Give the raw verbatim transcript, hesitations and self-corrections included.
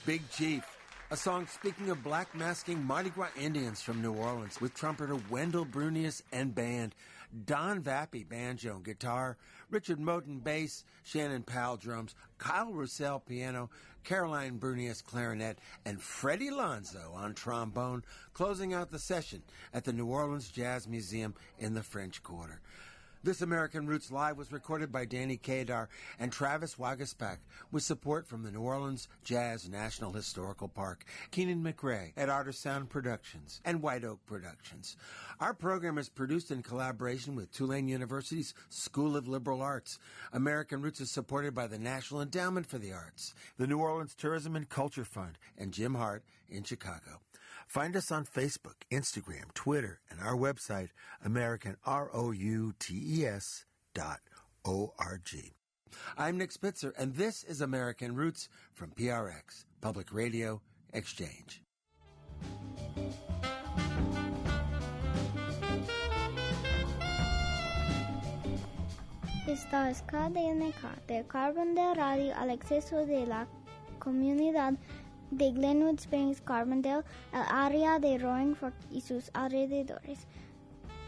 Big Chief, a song speaking of black masking Mardi Gras Indians from New Orleans with trumpeter Wendell Brunius and band, Don Vappy, banjo and guitar, Richard Moten, bass, Shannon Powell, drums, Kyle Roussel, piano, Caroline Brunius, clarinet, and Freddie Lonzo on trombone, closing out the session at the New Orleans Jazz Museum in the French Quarter. This American Roots Live was recorded by Danny Kadar and Travis Wagaspak with support from the New Orleans Jazz National Historical Park, Keenan McRae at Artisound Productions, and White Oak Productions. Our program is produced in collaboration with Tulane University's School of Liberal Arts. American Roots is supported by the National Endowment for the Arts, the New Orleans Tourism and Culture Fund, and Jim Hart in Chicago. Find us on Facebook, Instagram, Twitter, and our website, American R O U T E S dot O R G. I'm Nick Spitzer, and this is American Roots from P R X, Public Radio Exchange. Esta es K D N K de Carbondale Radio al acceso de la comunidad de Glenwood Springs, Carbondale, el área de Roaring Fork y sus alrededores.